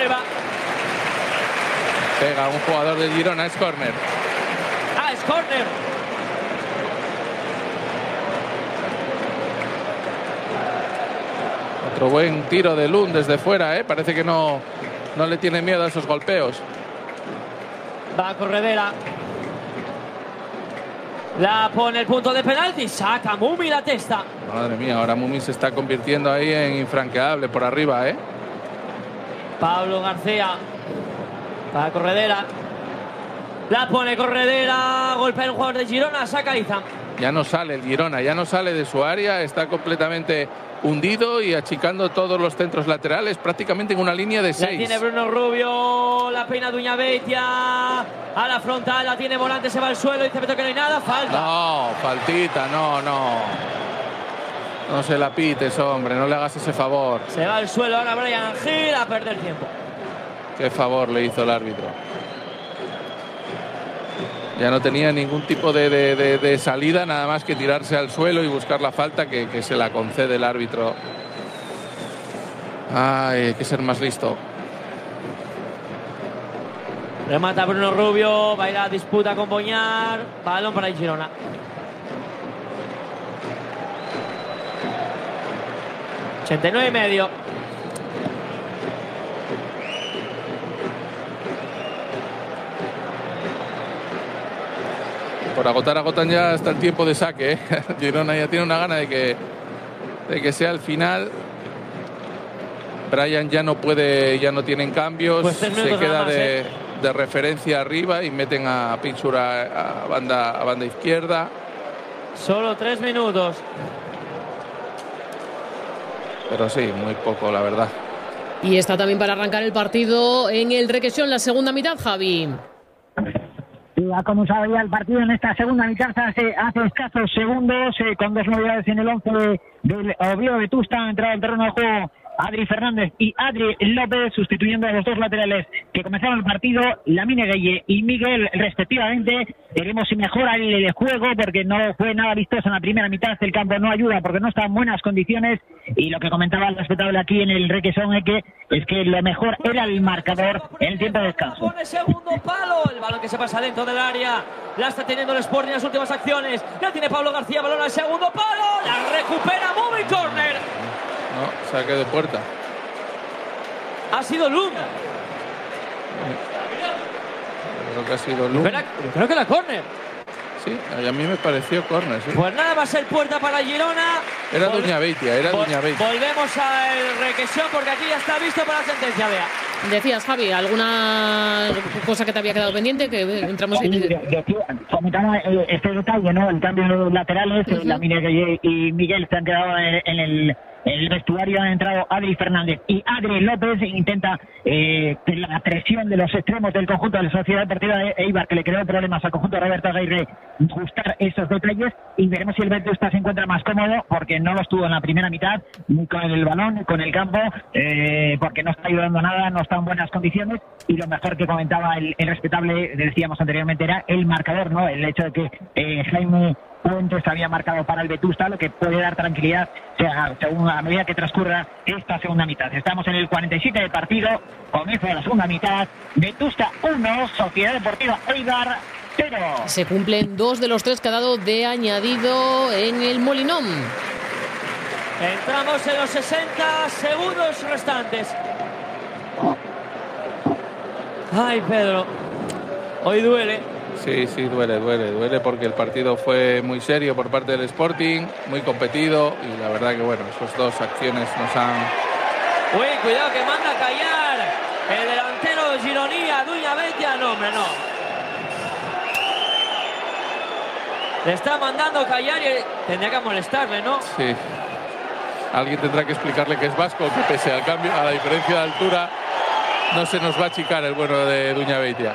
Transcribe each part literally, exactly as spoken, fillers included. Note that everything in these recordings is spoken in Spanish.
prueba. Pega un jugador del Girona, es córner. Ah, es córner. Otro buen tiro de Lund desde fuera, ¿eh? Parece que no, no le tiene miedo a esos golpeos. Va a Corredera. La pone el punto de penalti. Saca Mumi la testa. Madre mía, ahora Mumi se está convirtiendo ahí en infranqueable por arriba, ¿eh? Pablo García. Para Corredera. La pone Corredera. Golpea el jugador de Girona. Saca Izam. Ya no sale el Girona, ya no sale de su área. Está completamente hundido y achicando todos los centros laterales, prácticamente en una línea de seis. La tiene Bruno Rubio, la peina Duñabeitia, a la frontal, la tiene Volante, se va al suelo, dice Beto que no hay nada, falta. No, faltita, no, no. No se la pites, hombre, no le hagas ese favor. Se va al suelo ahora Brian Gil a perder tiempo. Qué favor le hizo el árbitro. Ya no tenía ningún tipo de, de, de, de salida, nada más que tirarse al suelo y buscar la falta que, que se la concede el árbitro. Ay, hay que ser más listo. Remata Bruno Rubio, va a ir a disputa con Boñar. Balón para el Girona. ochenta y nueve y medio. Por agotar, agotan ya hasta el tiempo de saque, ¿eh? Girona ya tiene una gana de que, de que sea el final. Brian ya no puede, ya no tienen cambios. Pues se queda más, de, eh. de referencia arriba y meten a Pinchura a banda, a banda izquierda. Solo tres minutos. Pero sí, muy poco, la verdad. Y está también para arrancar el partido en el Requesón, la segunda mitad, Javi. Y ha comenzado ya el partido en esta segunda mitad hace, hace escasos segundos, eh, con dos novedades en el once del Oviedo Vetusta. Ha entrado al terreno de juego Adri Fernández y Adri López, sustituyendo a los dos laterales que comenzaron el partido, Lamine Gueye y Miguel, respectivamente. Veremos si mejora el juego, porque no fue nada vistoso en la primera mitad. El campo no ayuda porque no está en buenas condiciones. Y lo que comentaba el respetable aquí en el Requesón es que, es que lo mejor era el marcador en el tiempo de descanso. Pone segundo palo, el balón que se pasa dentro del área. La está teniendo el Sporting en las últimas acciones. La tiene Pablo García, balón al segundo palo. La recupera Moby Corner. No, saque de puerta. Ha sido Lund. Creo que ha sido Lund. Pero, creo que era córner. Sí, a mí me pareció córner, sí. Pues nada, va a ser puerta para Girona. Era Vol Duñabeitia, era Vol Duñabeitia. Volvemos al Requesón porque aquí ya está visto para la sentencia, vea. Decías, Javi, ¿alguna cosa que te había quedado pendiente? Que entramos en... Sí, comentaba eh, este detalle, ¿no? El cambio de los laterales, uh-huh. Lamine Gueye y Miguel se han quedado en, en el... En el vestuario han entrado Adri Fernández y Adri López. Intenta eh, la presión de los extremos del conjunto de la Sociedad Deportiva de Eibar, que le creó problemas al conjunto de Roberto Aguirre, ajustar esos detalles, y veremos si el Vetusta se encuentra más cómodo, porque no lo estuvo en la primera mitad, ni con el balón, ni con el campo, eh, porque no está ayudando nada, no está en buenas condiciones. Y lo mejor que comentaba el, el respetable, decíamos anteriormente, era el marcador, ¿no? El hecho de que eh, Jaime Puentes había marcado para el Vetusta, lo que puede dar tranquilidad, o sea, según a medida que transcurra esta segunda mitad. Estamos en el cuarenta y siete del partido, comienzo de la segunda mitad. Vetusta uno, Sociedad Deportiva Eibar cero. Se cumplen dos de los tres que ha dado de añadido en el Molinón. Entramos en los sesenta segundos restantes. Ay, Pedro, hoy duele. Sí, sí, duele, duele, duele porque el partido fue muy serio por parte del Sporting, muy competido, y la verdad que, bueno, esas dos acciones nos han... Uy, cuidado que manda a callar el delantero de Gironía, Duñabeitia. No, hombre, no. Le está mandando a callar y tendría que molestarle, ¿no? Sí. Alguien tendrá que explicarle que es vasco, que pese al cambio, a la diferencia de altura, no se nos va a achicar el bueno de Duñabeitia.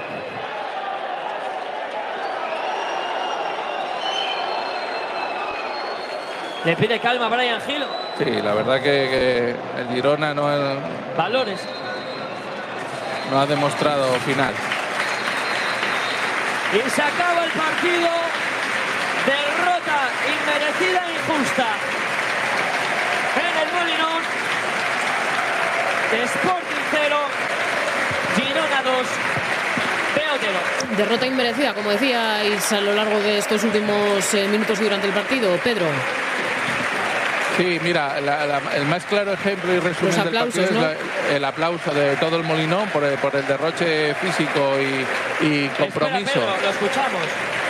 Le pide calma a Brian Gil. Sí, la verdad que, que el Girona no ha, Valores. no ha demostrado final. Y se acaba el partido. Derrota inmerecida e injusta en el Molinón. Sporting cero, miedo. Derrota inmerecida, como decíais a lo largo de estos últimos eh, minutos y durante el partido. Pedro. Sí, mira, la, la, el más claro ejemplo y resumen Los aplausos, del partido ¿no? es la, el aplauso de todo el Molinón por el, por el derroche físico y, y compromiso. Espera, Pedro, lo escuchamos.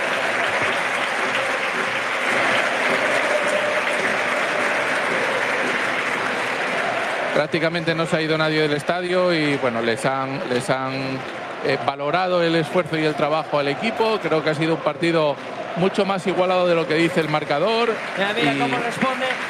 Prácticamente no se ha ido nadie del estadio y bueno, les han, les han eh, valorado el esfuerzo y el trabajo al equipo. Creo que ha sido un partido mucho más igualado de lo que dice el marcador. Mira, mira y... cómo responde